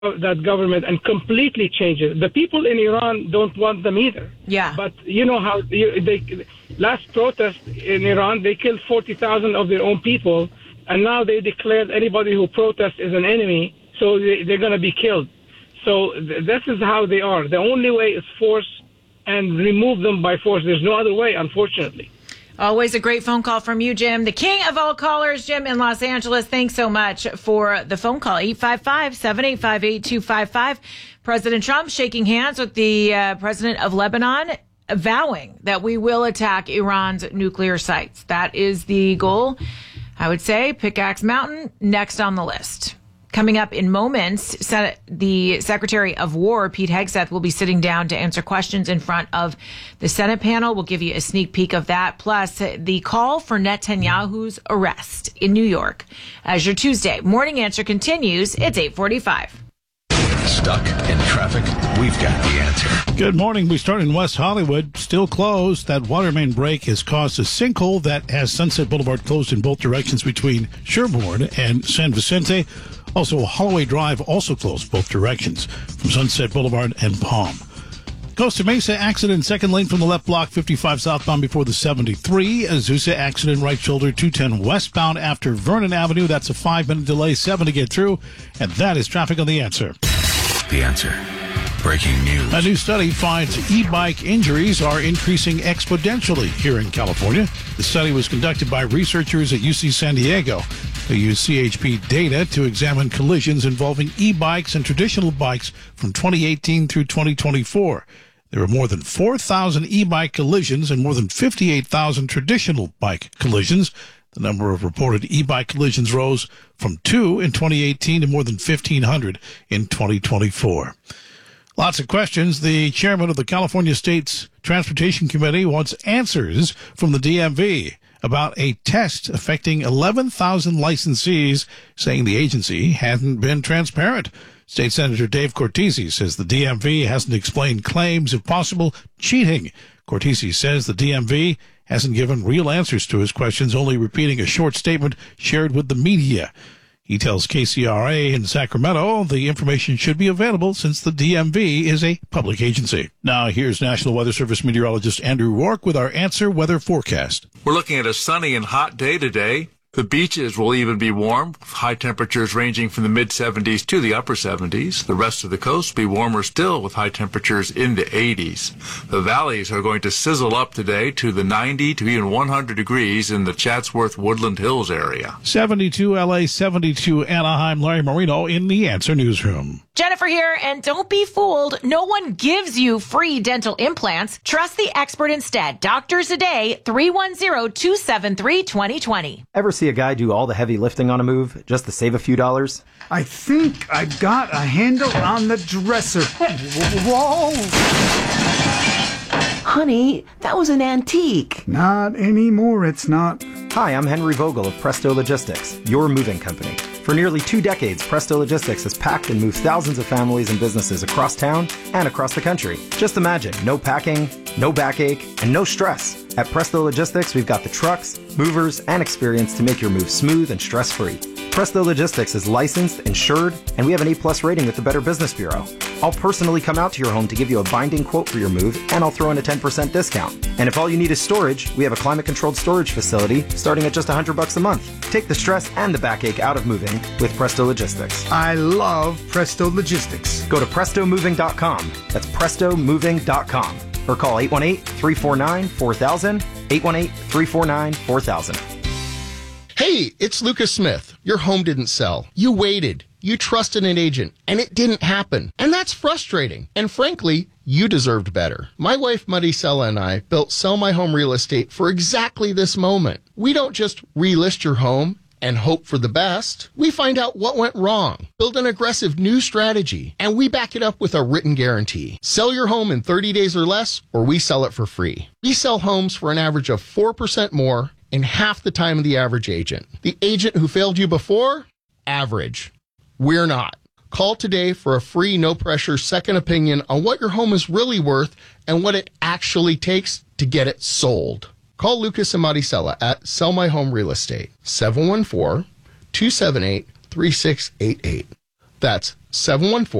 that government and completely change it. The people in Iran don't want them either. Yeah. But you know how they last protest in Iran, they killed 40,000 of their own people, and now they declared anybody who protests is an enemy, so they're going to be killed. So this is how they are. The only way is force and remove them by force. There's no other way, unfortunately. Always a great phone call from you, Jim. The king of all callers, Jim in Los Angeles. Thanks so much for the phone call. 855-785-8255. President Trump shaking hands with the president of Lebanon, vowing that we will attack Iran's nuclear sites. That is the goal. I would say Pickaxe Mountain next on the list. Coming up in moments, the Secretary of War, Pete Hegseth, will be sitting down to answer questions in front of the Senate panel. We'll give you a sneak peek of that. Plus, the call for Netanyahu's arrest in New York. As your Tuesday morning answer continues, it's 8:45. Stuck in traffic? We've got the answer. Good morning. We start in West Hollywood. Still closed. That water main break has caused a sinkhole that has Sunset Boulevard closed in both directions between Sherbourne and San Vicente. Also, Holloway Drive also closed both directions from Sunset Boulevard and Palm. Costa Mesa accident, second lane from the left block, 55 southbound before the 73. Azusa accident, right shoulder, 210 westbound after Vernon Avenue. That's a 5-minute delay, 7 to get through. And that is traffic on The Answer. The Answer. Breaking news. A new study finds e-bike injuries are increasing exponentially here in California. The study was conducted by researchers at UC San Diego. They used CHP data to examine collisions involving e-bikes and traditional bikes from 2018 through 2024. There were more than 4,000 e-bike collisions and more than 58,000 traditional bike collisions. The number of reported e-bike collisions rose from 2 in 2018 to more than 1,500 in 2024. Lots of questions. The chairman of the California State's Transportation Committee wants answers from the DMV about a test affecting 11,000 licensees, saying the agency hadn't been transparent. State Senator Dave Cortese says the DMV hasn't explained claims of possible cheating. Cortese says the DMV hasn't given real answers to his questions, only repeating a short statement shared with the media. He tells KCRA in Sacramento the information should be available since the DMV is a public agency. Now, here's National Weather Service meteorologist Andrew Rourke with our Answer Weather forecast. We're looking at a sunny and hot day today. The beaches will even be warm, with high temperatures ranging from the mid-70s to the upper 70s. The rest of the coast will be warmer still, with high temperatures in the 80s. The valleys are going to sizzle up today to the 90 to even 100 degrees in the Chatsworth Woodland Hills area. 72 LA, 72 Anaheim. Larry Marino in the Answer Newsroom. Jennifer here, and don't be fooled. No one gives you free dental implants. Trust the expert instead. Doctors Today, 310-273-2020. Ever see a guy do all the heavy lifting on a move just to save a few dollars? I think I got a handle on the dresser. Whoa! Honey, that was an antique. Not anymore, it's not. Hi, I'm Henry Vogel of Presto Logistics, your moving company. For nearly 2 decades, Presto Logistics has packed and moved thousands of families and businesses across town and across the country. Just imagine, no packing, no backache, and no stress. At Presto Logistics, we've got the trucks, movers, and experience to make your move smooth and stress-free. Presto Logistics is licensed, insured, and we have an A+ rating with the Better Business Bureau. I'll personally come out to your home to give you a binding quote for your move, and I'll throw in a 10% discount. And if all you need is storage, we have a climate-controlled storage facility starting at just $100 a month. Take the stress and the backache out of moving with Presto Logistics. I love Presto Logistics. Go to PrestoMoving.com. That's PrestoMoving.com. Or call 818-349-4000, 818-349-4000. Hey, it's Lucas Smith. Your home didn't sell. You waited. You trusted an agent, and it didn't happen. And that's frustrating. And frankly, you deserved better. My wife, Maricela, and I built Sell My Home Real Estate for exactly this moment. We don't just relist your home and hope for the best. We find out what went wrong, build an aggressive new strategy, and we back it up with a written guarantee. Sell your home in 30 days or less, or we sell it for free. We sell homes for an average of 4% more in half the time of the average agent. The agent who failed you before? Average. We're not. Call today for a free, no-pressure second opinion on what your home is really worth and what it actually takes to get it sold. Call Lucas and Maricela at Sell My Home Real Estate, 714-278-3688. That's 714